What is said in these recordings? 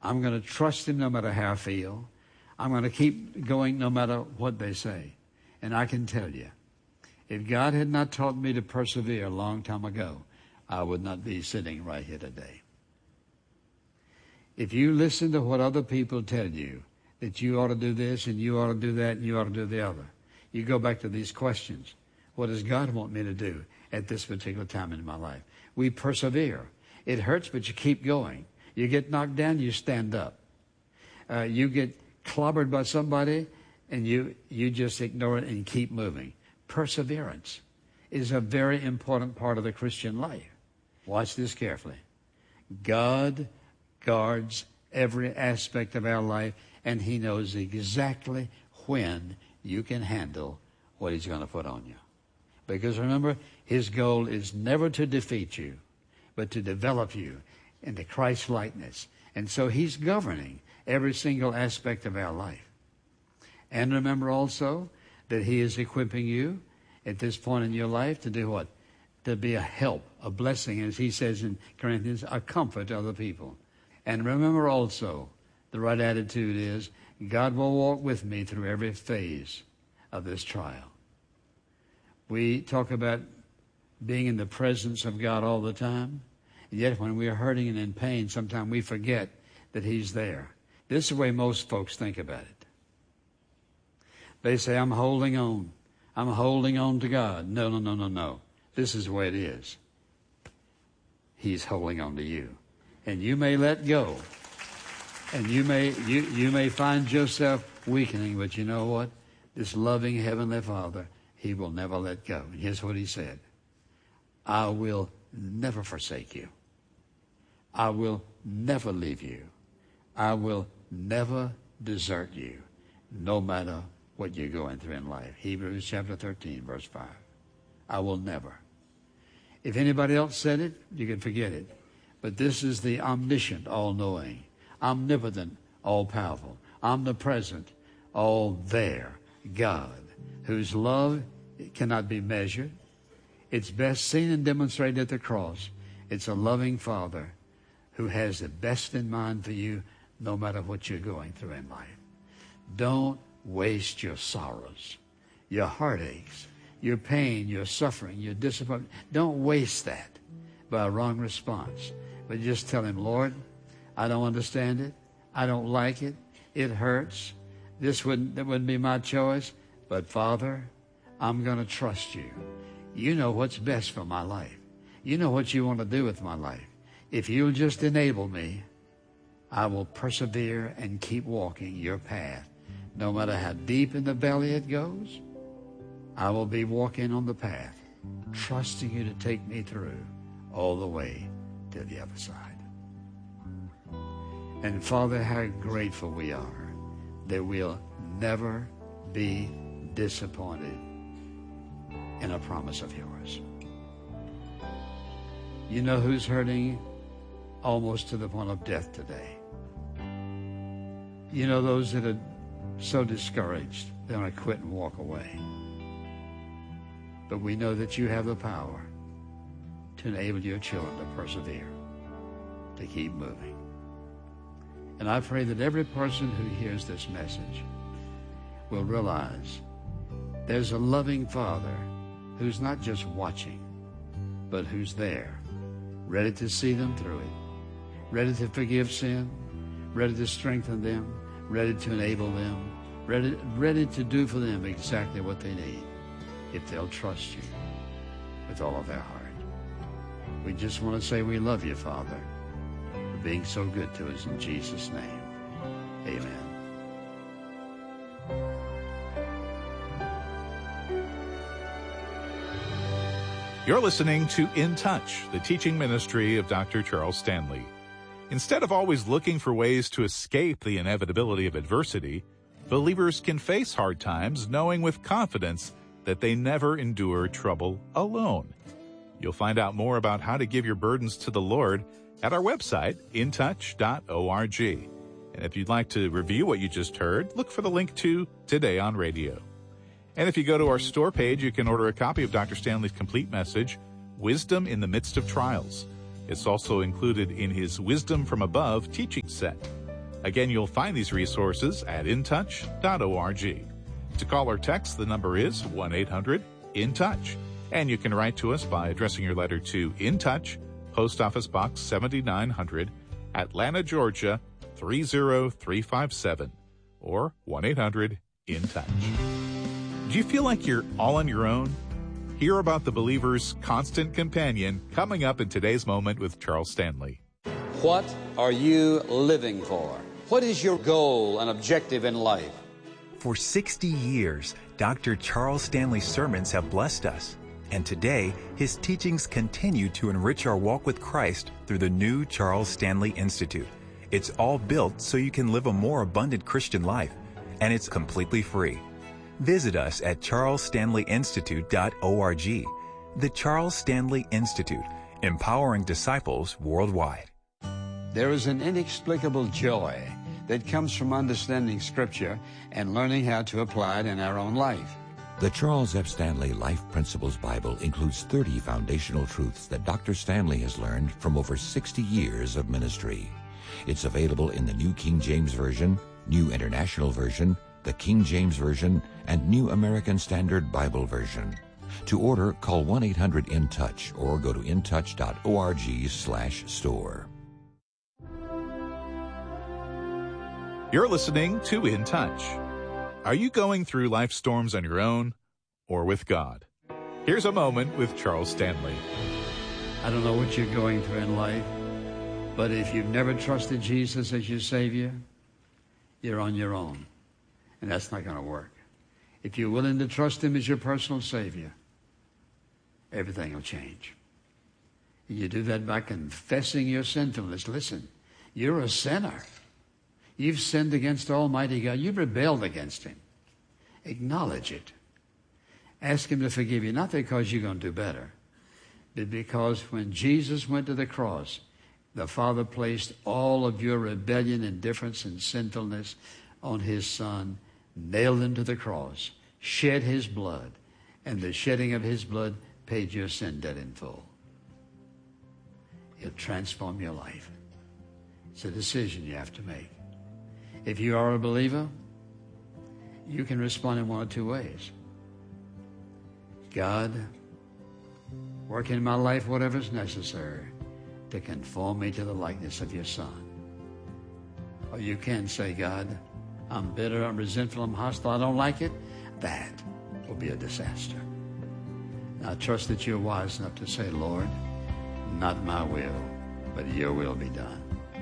I'm going to trust him no matter how I feel. I'm going to keep going no matter what they say. And I can tell you, if God had not taught me to persevere a long time ago, I would not be sitting right here today. If you listen to what other people tell you, that you ought to do this and you ought to do that and you ought to do the other, you go back to these questions. What does God want me to do at this particular time in my life? We persevere. It hurts, but you keep going. You get knocked down, you stand up. You get clobbered by somebody, and you just ignore it and keep moving. Perseverance is a very important part of the Christian life. Watch this carefully. God guards every aspect of our life, and he knows exactly when you can handle what he's going to put on you. Because remember, his goal is never to defeat you, but to develop you into Christ's likeness. And so he's governing every single aspect of our life. And remember also that he is equipping you at this point in your life to do what? To be a help, a blessing, as he says in Corinthians, a comfort to other people. And remember also, the right attitude is, God will walk with me through every phase of this trial. We talk about being in the presence of God all the time, and yet when we are hurting and in pain, sometimes we forget that he's there. This is the way most folks think about it. They say, I'm holding on. I'm holding on to God. No. This is the way it is. He's holding on to you. And you may let go. And you may find yourself weakening, but you know what? This loving Heavenly Father, he will never let go. And here's what he said. I will never forsake you. I will never leave you. I will never desert you, no matter what you're going through in life. Hebrews chapter 13, verse 5. I will never. If anybody else said it, you can forget it. But this is the omniscient, all-knowing, omnipotent, all-powerful, omnipresent, all-there God, whose love cannot be measured. It's best seen and demonstrated at the cross. It's a loving Father who has the best in mind for you no matter what you're going through in life. Don't waste your sorrows, your heartaches, your pain, your suffering, your disappointment. Don't waste that by a wrong response. But just tell him, Lord, I don't understand it. I don't like it. It hurts. That wouldn't be my choice. But Father, I'm going to trust you. You know what's best for my life. You know what you want to do with my life. If you'll just enable me, I will persevere and keep walking your path. No matter how deep in the valley it goes, I will be walking on the path, trusting you to take me through all the way to the other side. And Father, how grateful we are that we'll never be disappointed in a promise of yours. You know who's hurting almost to the point of death today? You know those that are so discouraged they want to quit and walk away. But we know that you have the power to enable your children to persevere, to keep moving. And I pray that every person who hears this message will realize there's a loving Father who's not just watching, but who's there, ready to see them through it, ready to forgive sin, ready to strengthen them, ready to enable them, ready to do for them exactly what they need if they'll trust you with all of their heart. We just want to say we love you, Father, for being so good to us in Jesus' name. Amen. You're listening to In Touch, the teaching ministry of Dr. Charles Stanley. Instead of always looking for ways to escape the inevitability of adversity, believers can face hard times knowing with confidence that they never endure trouble alone. You'll find out more about how to give your burdens to the Lord at our website, intouch.org. And if you'd like to review what you just heard, look for the link to Today on Radio. And if you go to our store page, you can order a copy of Dr. Stanley's complete message, Wisdom in the Midst of Trials. It's also included in his Wisdom from Above teaching set. Again, you'll find these resources at intouch.org. To call or text, the number is 1-800-IN-TOUCH. And you can write to us by addressing your letter to In Touch, Post Office Box 7900, Atlanta, Georgia 30357, or 1-800-IN-TOUCH. Do you feel like you're all on your own? Hear about the believer's constant companion coming up in today's Moment with Charles Stanley. What are you living for? What is your goal and objective in life? For 60 years, Dr. Charles Stanley's sermons have blessed us. And today, his teachings continue to enrich our walk with Christ through the new Charles Stanley Institute. It's all built so you can live a more abundant Christian life, and it's completely free. Visit us at charlesstanleyinstitute.org. The Charles Stanley Institute, empowering disciples worldwide. There is an inexplicable joy that comes from understanding Scripture and learning how to apply it in our own life. The Charles F. Stanley Life Principles Bible includes 30 foundational truths that Dr. Stanley has learned from over 60 years of ministry. It's available in the New King James Version, New International Version, the King James Version, and New American Standard Bible Version. To order, call 1-800-IN-TOUCH or go to intouch.org/store. You're listening to In Touch. Are you going through life storms on your own or with God? Here's a moment with Charles Stanley. I don't know what you're going through in life, but if you've never trusted Jesus as your Savior, you're on your own, and that's not going to work. If you're willing to trust Him as your personal Savior, everything will change. You do that by confessing your sinfulness. Listen, you're a sinner. You've sinned against Almighty God. You've rebelled against Him. Acknowledge it. Ask Him to forgive you, not because you're going to do better, but because when Jesus went to the cross, the Father placed all of your rebellion, indifference, and sinfulness on His Son, nailed Him to the cross, shed His blood, and the shedding of His blood paid your sin debt in full. He'll transform your life. It's a decision you have to make. If you are a believer, you can respond in one of two ways. God, work in my life whatever is necessary to conform me to the likeness of your Son. Or you can say, God, I'm bitter, I'm resentful, I'm hostile, I don't like it. That will be a disaster. And I trust that you're wise enough to say, Lord, not my will, but your will be done.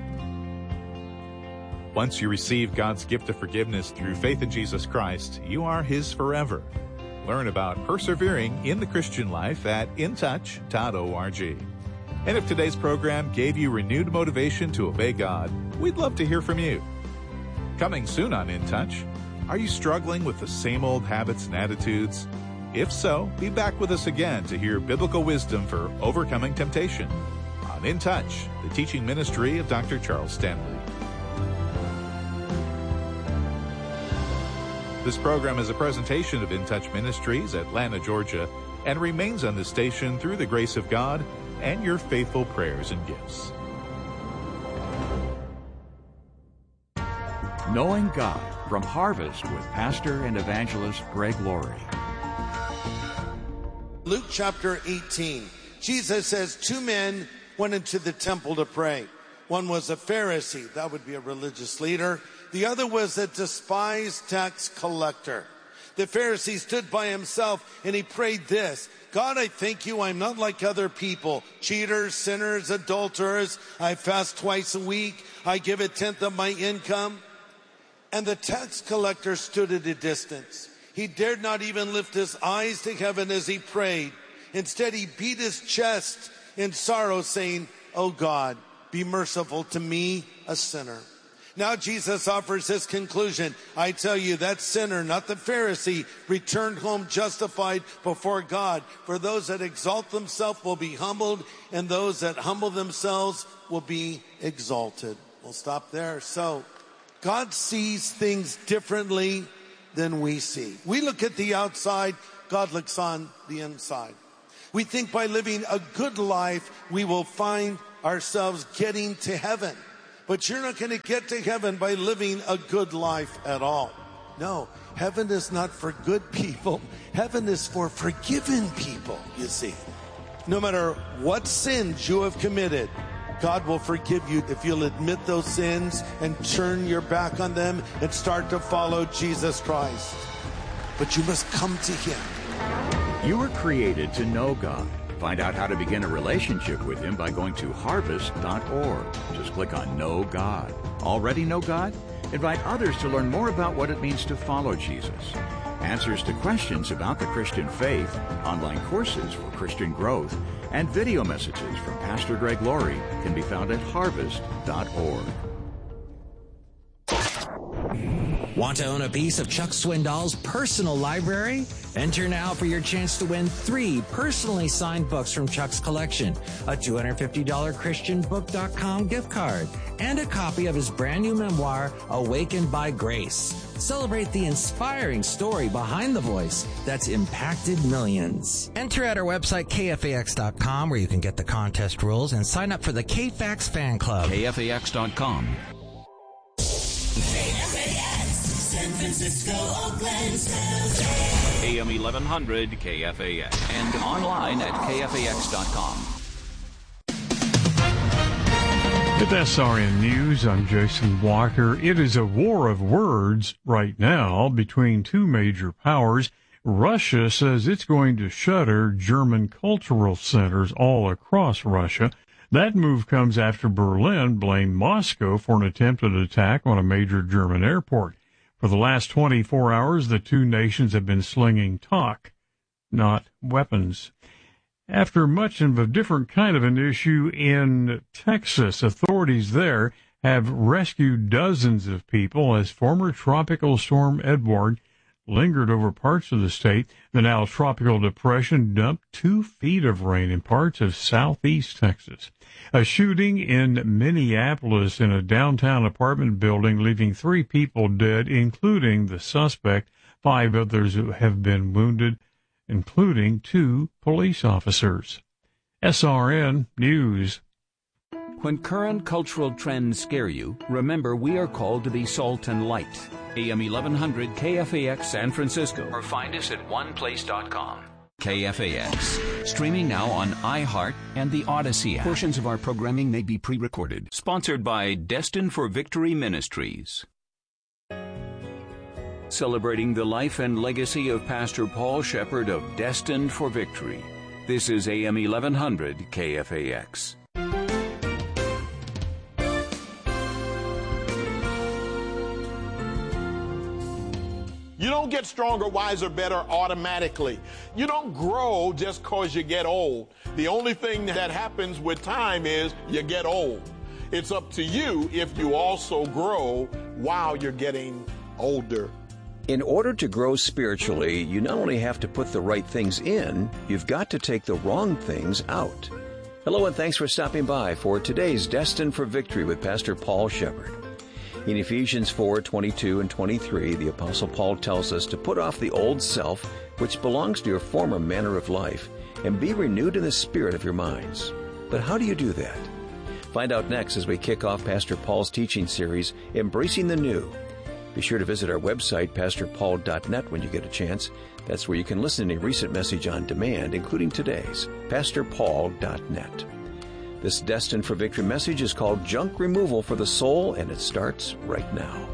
Once you receive God's gift of forgiveness through faith in Jesus Christ, you are His forever. Learn about persevering in the Christian life at intouch.org. And if today's program gave you renewed motivation to obey God, we'd love to hear from you. Coming soon on In Touch, are you struggling with the same old habits and attitudes? If so, be back with us again to hear biblical wisdom for overcoming temptation on In Touch, the teaching ministry of Dr. Charles Stanley. This program is a presentation of In Touch Ministries, Atlanta, Georgia, and remains on the station through the grace of God and your faithful prayers and gifts. Knowing God from Harvest with Pastor and Evangelist Greg Laurie. Luke chapter 18. Jesus says 2 men went into the temple to pray. One was a Pharisee, that would be a religious leader. The other was a despised tax collector. The Pharisee stood by himself and he prayed this: God, I thank you, I'm not like other people, cheaters, sinners, adulterers. I fast twice a week. I give 1/10 of my income. And the tax collector stood at a distance. He dared not even lift his eyes to heaven as he prayed. Instead, he beat his chest in sorrow, saying, Oh God, be merciful to me, a sinner. Now Jesus offers his conclusion. I tell you, that sinner, not the Pharisee, returned home justified before God. For those that exalt themselves will be humbled, and those that humble themselves will be exalted. We'll stop there. So, God sees things differently than we see. We look at the outside, God looks on the inside. We think by living a good life, we will find ourselves getting to heaven. But you're not going to get to heaven by living a good life at all. No, heaven is not for good people. Heaven is for forgiven people, you see. No matter what sins you have committed, God will forgive you if you'll admit those sins and turn your back on them and start to follow Jesus Christ. But you must come to Him. You were created to know God. Find out how to begin a relationship with Him by going to harvest.org. Just click on Know God. Already know God? Invite others to learn more about what it means to follow Jesus. Answers to questions about the Christian faith, online courses for Christian growth, and video messages from Pastor Greg Laurie can be found at harvest.org. Want to own a piece of Chuck Swindoll's personal library? Enter now for your chance to win 3 personally signed books from Chuck's collection, a $250 ChristianBook.com gift card, and a copy of his brand new memoir, Awakened by Grace. Celebrate the inspiring story behind the voice that's impacted millions. Enter at our website, KFAX.com, where you can get the contest rules and sign up for the KFAX fan club. KFAX.com. San Francisco, Oakland, AM 1100 KFAX and online at KFAX.com. With SRN News, I'm Jason Walker. It is a war of words right now between two major powers. Russia says it's going to shutter German cultural centers all across Russia. That move comes after Berlin blamed Moscow for an attempted attack on a major German airport. For the last 24 hours, the two nations have been slinging talk, not weapons. After much of a different kind of an issue in Texas, authorities there have rescued dozens of people as former Tropical Storm Edward lingered over parts of the state. The now tropical depression dumped 2 feet of rain in parts of southeast Texas. A shooting in Minneapolis in a downtown apartment building, leaving 3 people dead, including the suspect. 5 others have been wounded, including 2 police officers. SRN News. When current cultural trends scare you, remember we are called to be salt and light. AM 1100 KFAX San Francisco, or find us at oneplace.com. KFAX, streaming now on iHeart and the Odyssey app. Portions of our programming may be pre-recorded. Sponsored by Destined for Victory Ministries. Celebrating the life and legacy of Pastor Paul Shepherd of Destined for Victory. This is AM 1100 KFAX. You don't get stronger, wiser, better automatically. You don't grow just because you get old. The only thing that happens with time is you get old. It's up to you if you also grow while you're getting older. In order to grow spiritually, you not only have to put the right things in, you've got to take the wrong things out. Hello and thanks for stopping by for today's Destined for Victory with Pastor Paul Shepherd. In Ephesians 4:22 and 23, the Apostle Paul tells us to put off the old self, which belongs to your former manner of life, and be renewed in the spirit of your minds. But how do you do that? Find out next as we kick off Pastor Paul's teaching series, Embracing the New. Be sure to visit our website, pastorpaul.net, when you get a chance. That's where you can listen to a recent message on demand, including today's, pastorpaul.net. This Destined for Victory message is called Junk Removal for the Soul, and it starts right now.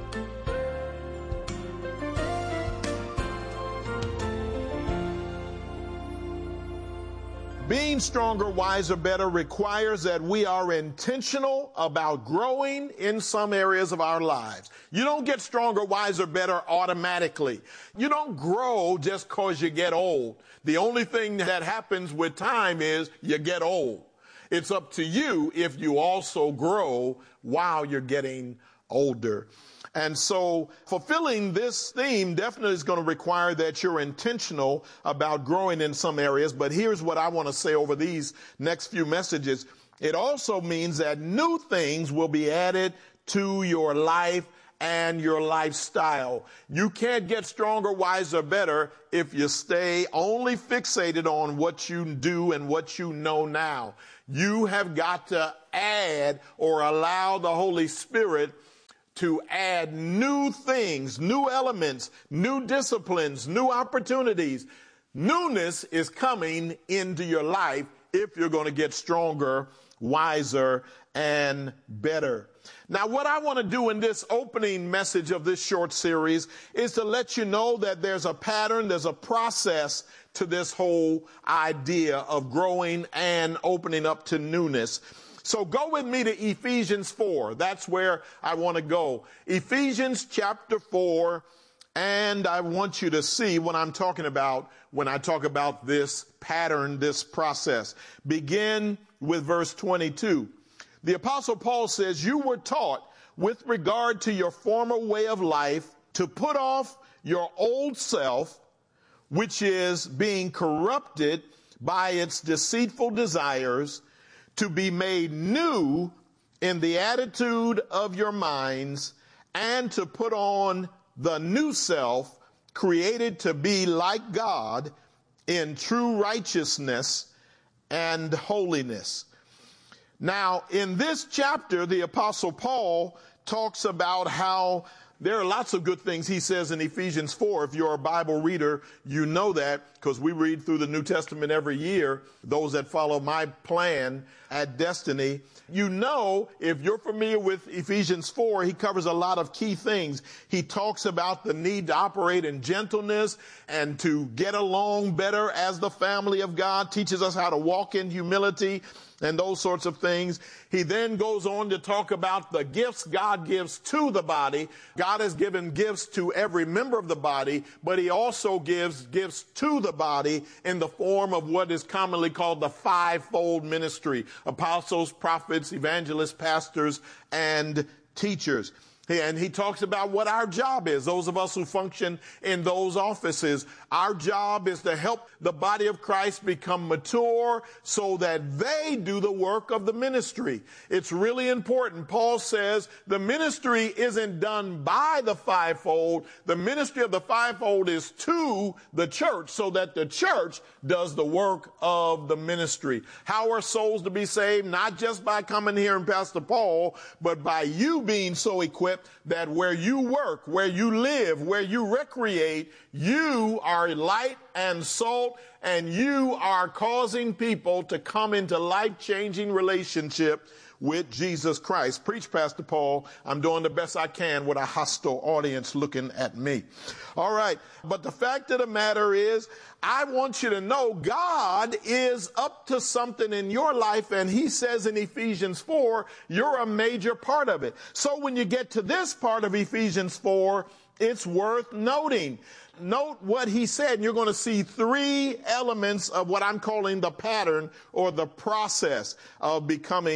Being stronger, wiser, better requires that we are intentional about growing in some areas of our lives. You don't get stronger, wiser, better automatically. You don't grow just because you get old. The only thing that happens with time is you get old. It's up to you if you also grow while you're getting older. And so fulfilling this theme definitely is going to require that you're intentional about growing in some areas. But here's what I want to say over these next few messages. It also means that new things will be added to your life and your lifestyle. You can't get stronger, wiser, better if you stay only fixated on what you do and what you know now. You have got to add or allow the Holy Spirit to add new things, new elements, new disciplines, new opportunities. Newness is coming into your life if you're going to get stronger, wiser, and better. Now, what I want to do in this opening message of this short series is to let you know that there's a pattern, there's a process to this whole idea of growing and opening up to newness. So go with me to Ephesians 4. That's where I want to go. Ephesians chapter 4. And I want you to see what I'm talking about when I talk about this pattern, this process. Begin with verse 22. The Apostle Paul says, you were taught with regard to your former way of life to put off your old self, which is being corrupted by its deceitful desires, to be made new in the attitude of your minds, and to put on the new self, created to be like God in true righteousness and holiness. Now, in this chapter, the Apostle Paul talks about how there are lots of good things he says in Ephesians 4. If you're a Bible reader, you know that because we read through the New Testament every year. Those that follow my plan at Destiny, you know, if you're familiar with Ephesians 4, he covers a lot of key things. He talks about the need to operate in gentleness and to get along better as the family of God, teaches us how to walk in humility and those sorts of things. He then goes on to talk about the gifts God gives to the body. God has given gifts to every member of the body, but he also gives gifts to the body in the form of what is commonly called the fivefold ministry: apostles, prophets, evangelists, pastors, and teachers. And he talks about what our job is. Those of us who function in those offices, our job is to help the body of Christ become mature so that they do the work of the ministry. It's really important. Paul says the ministry isn't done by the fivefold. The ministry of the fivefold is to the church so that the church does the work of the ministry. How are souls to be saved? Not just by coming here and Pastor Paul, but by you being so equipped that where you work, where you live, where you recreate, you are light and salt, and you are causing people to come into life-changing relationship with Jesus Christ. Preach, Pastor Paul. I'm doing the best I can with a hostile audience looking at me. All right. But the fact of the matter is, I want you to know God is up to something in your life, and he says in Ephesians 4, you're a major part of it. So when you get to this part of Ephesians 4, it's worth noting. Note what he said, and you're going to see three elements of what I'm calling the pattern or the process of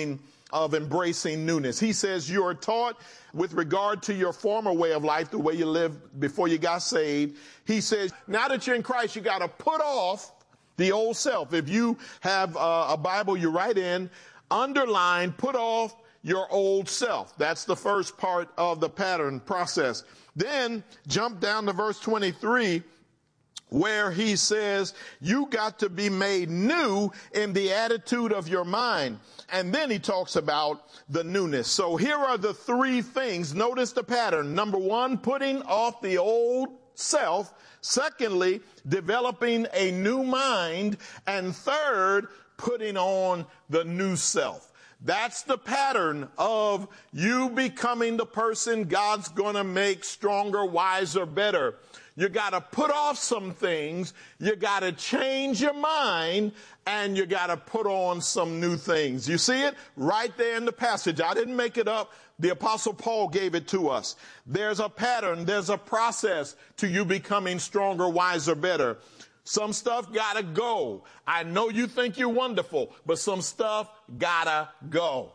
embracing newness. He says you are taught with regard to your former way of life, the way you lived before you got saved. He says, now that you're in Christ, you got to put off the old self. If you have a Bible, you write in, underline, put off your old self. That's the first part of the pattern process. Then jump down to verse 23, where he says, you got to be made new in the attitude of your mind. And then he talks about the newness. So here are the three things. Notice the pattern. Number one, putting off the old self. Secondly, developing a new mind. And third, putting on the new self. That's the pattern of you becoming the person God's going to make stronger, wiser, better. You got to put off some things. You got to change your mind, and you got to put on some new things. You see it right there in the passage. I didn't make it up. The Apostle Paul gave it to us. There's a pattern. There's a process to you becoming stronger, wiser, better. Some stuff gotta go. I know you think you're wonderful, but some stuff gotta go.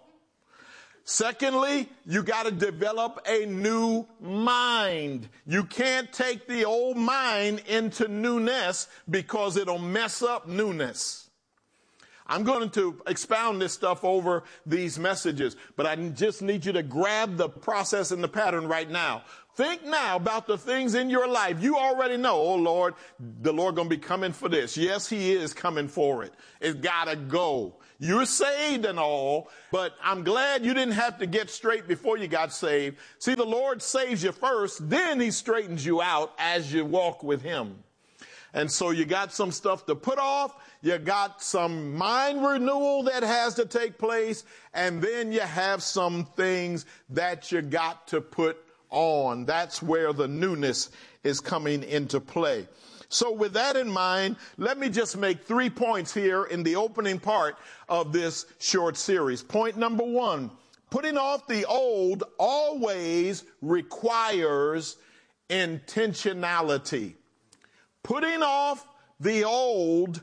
Secondly, you gotta develop a new mind. You can't take the old mind into newness because it'll mess up newness. I'm going to expound this stuff over these messages, but I just need you to grab the process and the pattern right now. Think now about the things in your life. You already know, oh Lord, the Lord going to be coming for this. Yes, he is coming for it. It's got to go. You're saved and all, but I'm glad you didn't have to get straight before you got saved. See, the Lord saves you first, then he straightens you out as you walk with him. And so you got some stuff to put off, you got some mind renewal that has to take place, and then you have some things that you got to put on. That's where the newness is coming into play. So with that in mind, let me just make 3 points here in the opening part of this short series. Point number 1, putting off the old always requires intentionality. Putting off the old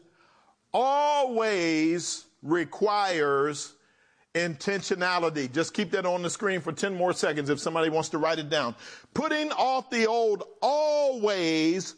always requires intentionality. Just keep that on the screen for 10 more seconds if somebody wants to write it down. Putting off the old always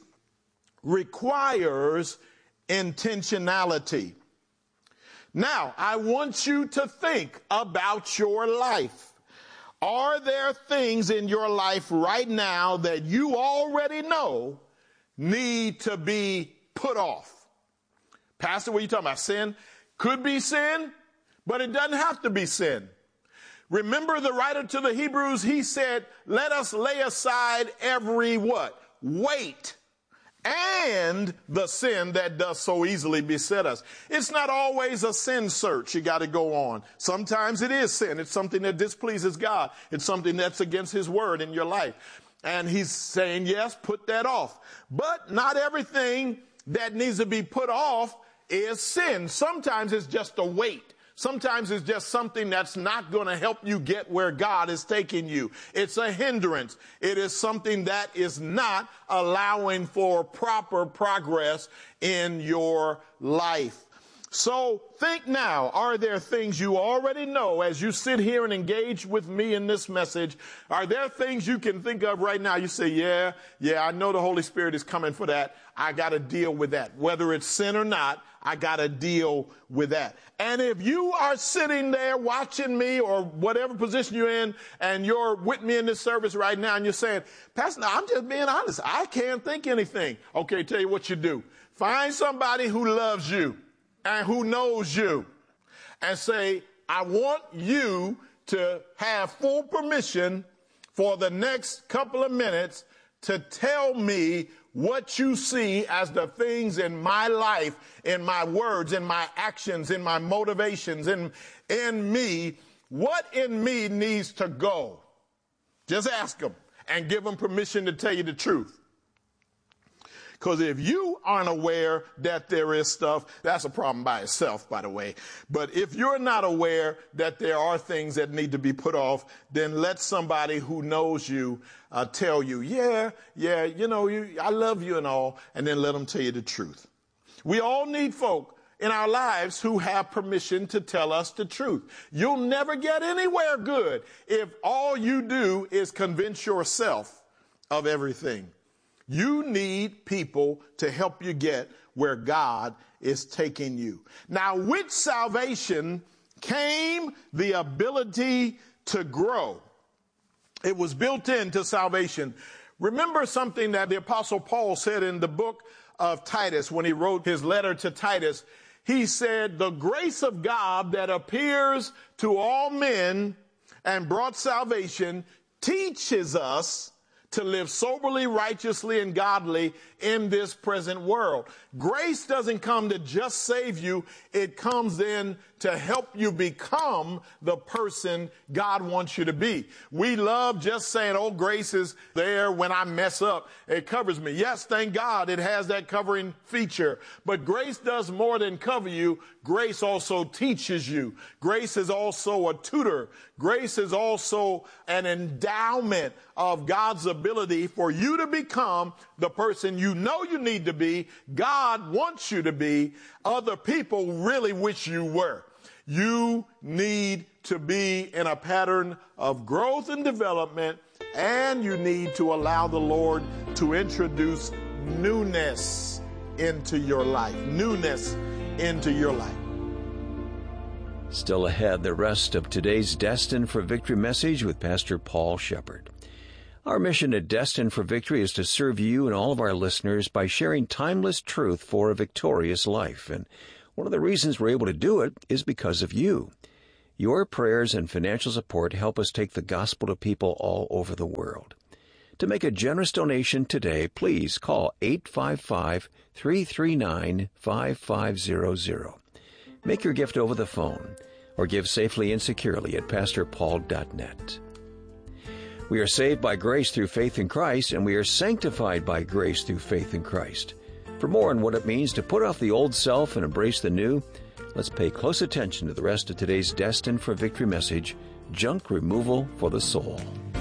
requires intentionality. Now, I want you to think about your life. Are there things in your life right now that you already know need to be put off? Pastor, what are you talking about? Sin? Could be sin, but it doesn't have to be sin. Remember the writer to the Hebrews, he said, let us lay aside every what? Weight and the sin that does so easily beset us. It's not always a sin search you got to go on. Sometimes it is sin. It's something that displeases God. It's something that's against his word in your life. And he's saying, yes, put that off. But not everything that needs to be put off is sin. Sometimes it's just a weight. Sometimes it's just something that's not going to help you get where God is taking you. It's a hindrance. It is something that is not allowing for proper progress in your life. So think now, are there things you already know as you sit here and engage with me in this message? Are there things you can think of right now? You say, yeah, I know the Holy Spirit is coming for that. I got to deal with that. Whether it's sin or not, I got to deal with that. And if you are sitting there watching me or whatever position you're in and you're with me in this service right now and you're saying, Pastor, I'm just being honest. I can't think anything. Okay, tell you what you do. Find somebody who loves you and who knows you and say, I want you to have full permission for the next couple of minutes to tell me what you see as the things in my life, in my words, in my actions, in my motivations, in me, what in me needs to go. Just ask them and give them permission to tell you the truth. Because if you aren't aware that there is stuff, that's a problem by itself, by the way. But if you're not aware that there are things that need to be put off, then let somebody who knows you tell you, I love you and all, and then let them tell you the truth. We all need folk in our lives who have permission to tell us the truth. You'll never get anywhere good if all you do is convince yourself of everything. You need people to help you get where God is taking you. Now, with salvation came the ability to grow. It was built into salvation. Remember something that the Apostle Paul said in the book of Titus when he wrote his letter to Titus. He said, the grace of God that appears to all men and brought salvation teaches us to live soberly, righteously, and godly in this present world. Grace doesn't come to just save you. It comes in to help you become the person God wants you to be. We love just saying, oh, grace is there when I mess up. It covers me. Yes, thank God it has that covering feature. But grace does more than cover you. Grace also teaches you. Grace is also a tutor. Grace is also an endowment of God's ability for you to become the person you know you need to be, God wants you to be, other people really wish you were. You need to be in a pattern of growth and development, and you need to allow the Lord to introduce newness into your life. Newness into your life. Still ahead, the rest of today's Destined for Victory message with Pastor Paul Shepherd. Our mission at Destined for Victory is to serve you and all of our listeners by sharing timeless truth for a victorious life. And One of the reasons we're able to do it is because of you. Your prayers and financial support help us take the gospel to people all over the world. To make a generous donation today, please call 855-339-5500. Make your gift over the phone or give safely and securely at pastorpaul.net. We are saved by grace through faith in Christ, and we are sanctified by grace through faith in Christ. For more on what it means to put off the old self and embrace the new, let's pay close attention to the rest of today's Destined for Victory message, Junk Removal for the Soul.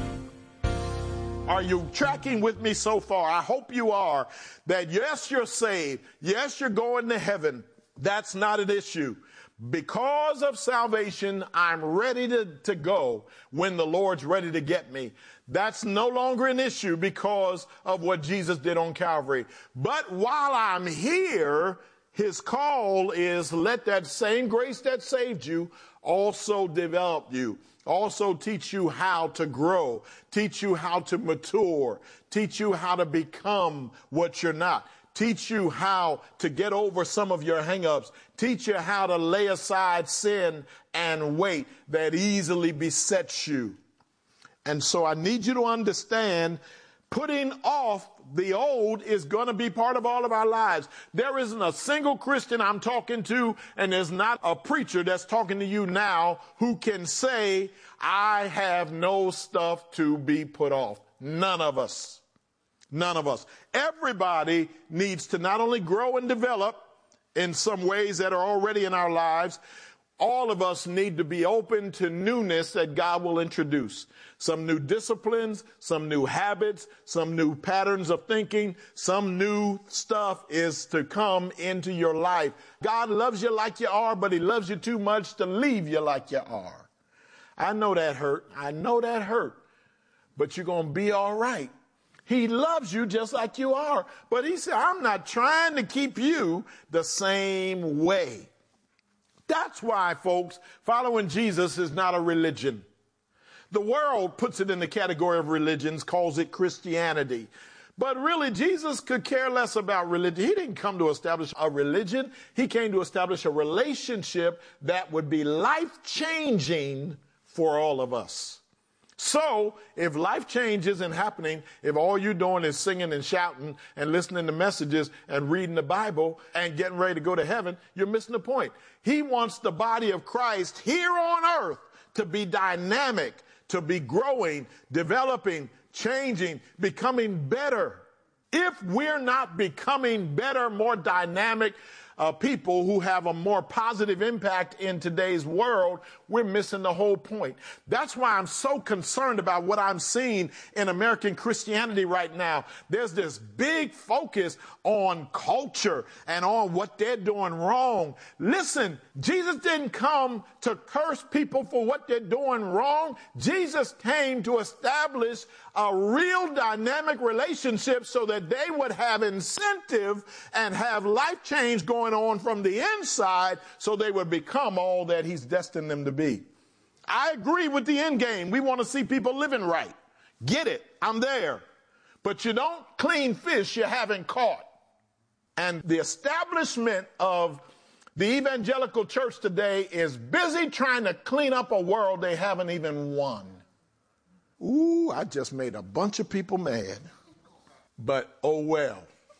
Are you tracking with me so far? I hope you are. That yes, you're saved. Yes, you're going to heaven. That's not an issue. Because of salvation, I'm ready to go when the Lord's ready to get me. That's no longer an issue because of what Jesus did on Calvary. But while I'm here, his call is let that same grace that saved you also develop you. Also teach you how to grow, teach you how to mature, teach you how to become what you're not, teach you how to get over some of your hang-ups, teach you how to lay aside sin and weight that easily besets you. And so I need you to understand, putting off the old is going to be part of all of our lives. There isn't a single Christian I'm talking to, and there's not a preacher that's talking to you now who can say, I have no stuff to be put off. None of us. None of us. Everybody needs to not only grow and develop in some ways that are already in our lives, all of us need to be open to newness that God will introduce. Some new disciplines, some new habits, some new patterns of thinking, some new stuff is to come into your life. God loves you like you are, but he loves you too much to leave you like you are. I know that hurt. I know that hurt. But you're going to be all right. He loves you just like you are. But he said, I'm not trying to keep you the same way. That's why, folks, following Jesus is not a religion. The world puts it in the category of religions, calls it Christianity. But really, Jesus could care less about religion. He didn't come to establish a religion. He came to establish a relationship that would be life-changing for all of us. So if life change isn't happening, if all you're doing is singing and shouting and listening to messages and reading the Bible and getting ready to go to heaven, you're missing the point. He wants the body of Christ here on earth to be dynamic, to be growing, developing, changing, becoming better. If we're not becoming better, more dynamic people who have a more positive impact in today's world, we're missing the whole point. That's why I'm so concerned about what I'm seeing in American Christianity right now. There's this big focus on culture and on what they're doing wrong. Listen, Jesus didn't come to curse people for what they're doing wrong. Jesus came to establish a real dynamic relationship so that they would have incentive and have life change going on from the inside so they would become all that he's destined them to be. I agree with the end game. We want to see people living right. Get it. I'm there. But you don't clean fish you haven't caught. And the establishment of the evangelical church today is busy trying to clean up a world they haven't even won. Ooh, I just made a bunch of people mad. But oh well.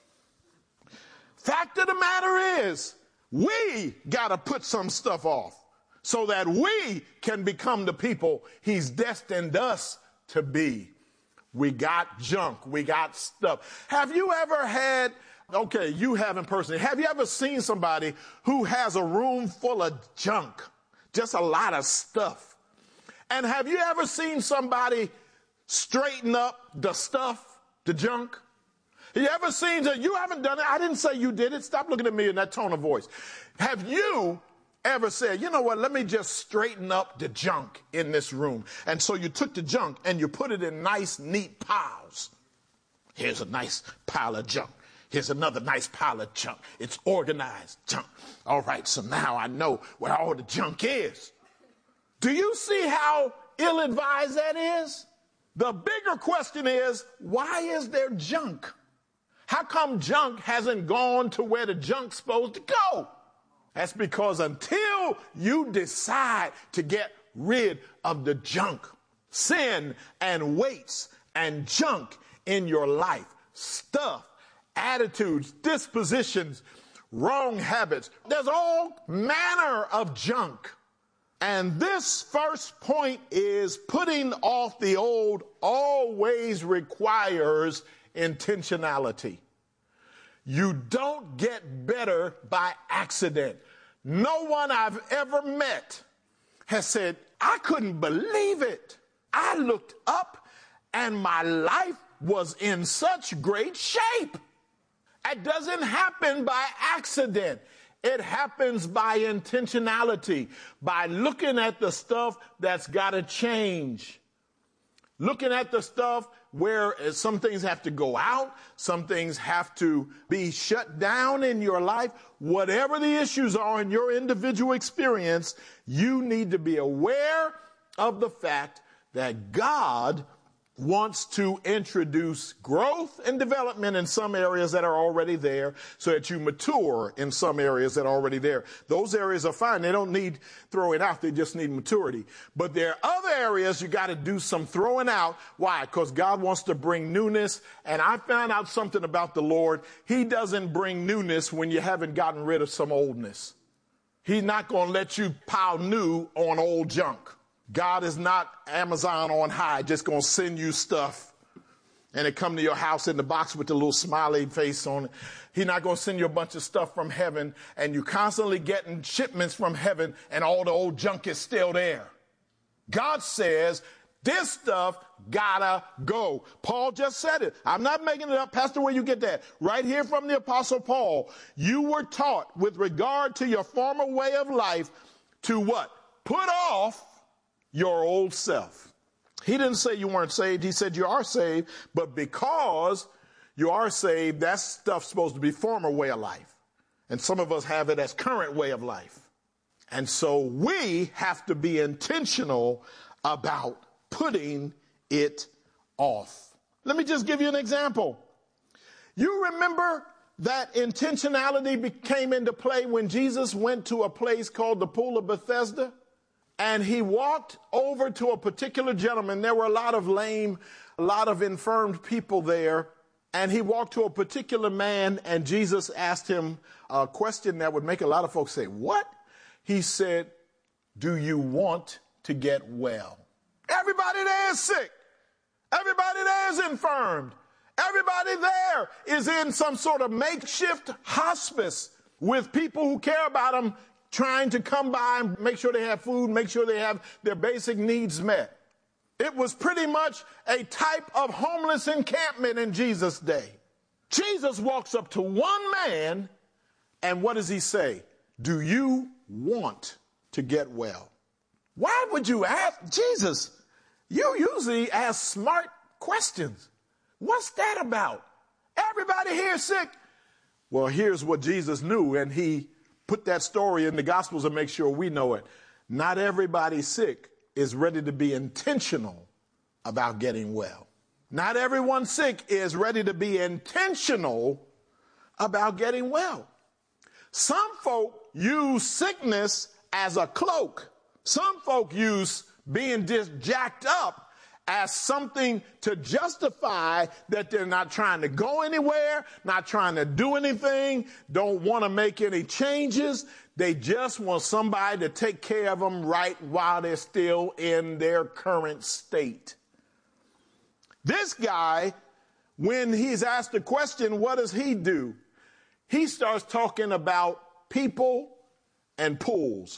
Fact of the matter is, we got to put some stuff off so that we can become the people he's destined us to be. We got junk. We got stuff. Have you ever had, okay, you haven't personally, have you ever seen somebody who has a room full of junk? Just a lot of stuff. And have you ever seen somebody straighten up the stuff, the junk? You ever seen that? You haven't done it. I didn't say you did it. Stop looking at me in that tone of voice. Have you ever said, you know what, let me just straighten up the junk in this room? And so you took the junk and you put it in nice, neat piles. Here's a nice pile of junk. Here's another nice pile of junk. It's organized junk. All right, so now I know where all the junk is. Do you see how ill-advised that is? The bigger question is, why is there junk? How come junk hasn't gone to where the junk's supposed to go? That's because until you decide to get rid of the junk, sin and weights and junk in your life, stuff, attitudes, dispositions, wrong habits, there's all manner of junk. And this first point is putting off the old always requires intentionality. You don't get better by accident. No one I've ever met has said, I couldn't believe it. I looked up and my life was in such great shape. It doesn't happen by accident. It happens by intentionality, by looking at the stuff that's got to change. Looking at the stuff where some things have to go out, some things have to be shut down in your life. Whatever the issues are in your individual experience, you need to be aware of the fact that God wants to introduce growth and development in some areas that are already there so that you mature in some areas that are already there. Those areas are fine. They don't need throwing out. They just need maturity. But there are other areas you got to do some throwing out. Why? Because God wants to bring newness. And I found out something about the Lord. He doesn't bring newness when you haven't gotten rid of some oldness. He's not going to let you pile new on old junk. God is not Amazon on high, just going to send you stuff and it come to your house in the box with the little smiley face on it. He's not going to send you a bunch of stuff from heaven and you're constantly getting shipments from heaven and all the old junk is still there. God says this stuff gotta go. Paul just said it. I'm not making it up. Pastor, where you get that? Right here from the Apostle Paul. You were taught with regard to your former way of life to what? Put off your old self. He didn't say you weren't saved. He said you are saved, but because you are saved, that stuff's supposed to be former way of life. And some of us have it as current way of life. And so we have to be intentional about putting it off. Let me just give you an example. You remember that intentionality came into play when Jesus went to a place called the Pool of Bethesda? And he walked over to a particular gentleman. There were a lot of lame, a lot of infirmed people there. And he walked to a particular man, and Jesus asked him a question that would make a lot of folks say, what? He said, do you want to get well? Everybody there is sick. Everybody there is infirmed. Everybody there is in some sort of makeshift hospice with people who care about them trying to come by and make sure they have food, make sure they have their basic needs met. It was pretty much a type of homeless encampment in Jesus' day. Jesus walks up to one man, and what does he say? Do you want to get well? Why would you ask? Jesus, you usually ask smart questions. What's that about? Everybody here is sick. Well, here's what Jesus knew, and he put that story in the Gospels to make sure we know it. Not everybody sick is ready to be intentional about getting well. Not everyone sick is ready to be intentional about getting well. Some folk use sickness as a cloak. Some folk use being just jacked up as something to justify that they're not trying to go anywhere, not trying to do anything, don't want to make any changes. They just want somebody to take care of them right while they're still in their current state. This guy, when he's asked a question, what does he do? He starts talking about people and pools.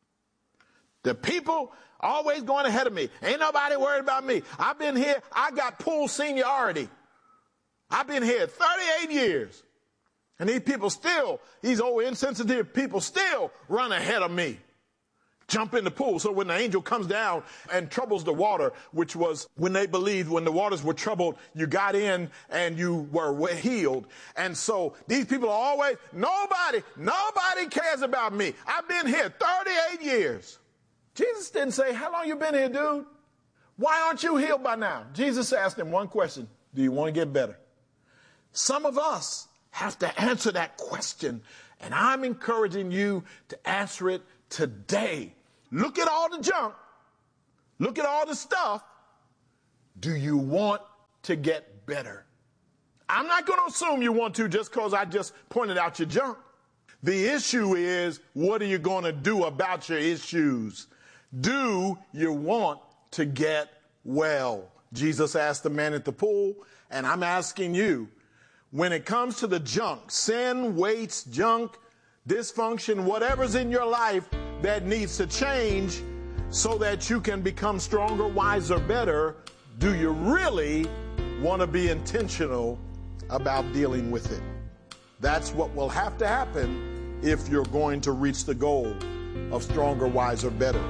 The people always going ahead of me. Ain't nobody worried about me. I've been here. I got pool seniority. I've been here 38 years. And these people still, these old insensitive people still run ahead of me. Jump in the pool. So when the angel comes down and troubles the water, which was when they believed when the waters were troubled, you got in and you were healed. And so these people are always, nobody cares about me. I've been here 38 years. Jesus didn't say, how long you been here, dude? Why aren't you healed by now? Jesus asked him one question. Do you want to get better? Some of us have to answer that question. And I'm encouraging you to answer it today. Look at all the junk. Look at all the stuff. Do you want to get better? I'm not going to assume you want to just because I just pointed out your junk. The issue is, what are you going to do about your issues? Do you want to get well? Jesus asked the man at the pool, and I'm asking you, when it comes to the junk, sin, weights, junk, dysfunction, whatever's in your life that needs to change so that you can become stronger, wiser, better, do you really want to be intentional about dealing with it? That's what will have to happen if you're going to reach the goal of stronger, wiser, better.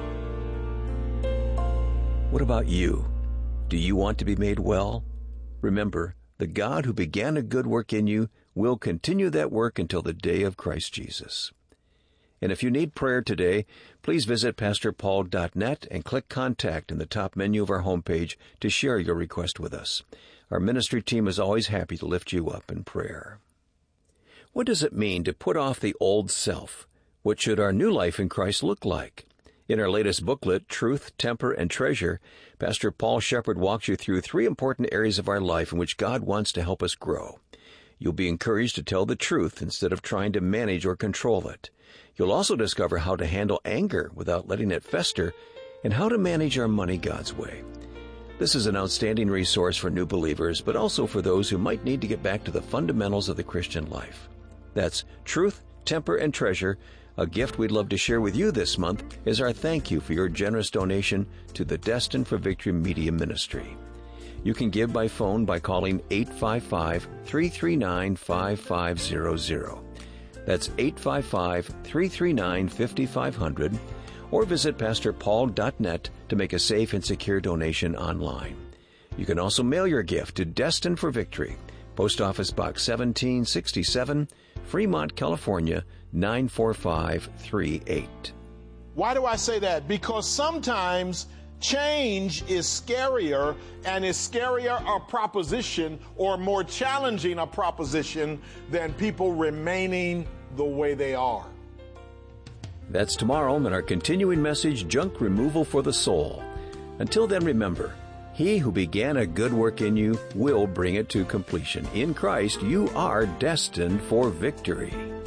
What about you? Do you want to be made well? Remember, the God who began a good work in you will continue that work until the day of Christ Jesus. And if you need prayer today, please visit PastorPaul.net and click Contact in the top menu of our homepage to share your request with us. Our ministry team is always happy to lift you up in prayer. What does it mean to put off the old self? What should our new life in Christ look like? In our latest booklet, Truth, Temper, and Treasure, Pastor Paul Shepherd walks you through 3 important areas of our life in which God wants to help us grow. You'll be encouraged to tell the truth instead of trying to manage or control it. You'll also discover how to handle anger without letting it fester and how to manage our money God's way. This is an outstanding resource for new believers, but also for those who might need to get back to the fundamentals of the Christian life. That's Truth, Temper, and Treasure, a gift we'd love to share with you this month as our thank you for your generous donation to the Destined for Victory Media Ministry. You can give by phone by calling 855-339-5500. That's 855-339-5500, or visit PastorPaul.net to make a safe and secure donation online. You can also mail your gift to Destined for Victory, Post Office Box 1767, Fremont, California, 94538. Why do I say that? Because sometimes change is scarier, and is scarier a proposition or more challenging a proposition than people remaining the way they are. That's tomorrow in our continuing message, Junk Removal for the Soul. Until then, remember, He who began a good work in you will bring it to completion. In Christ, you are destined for victory.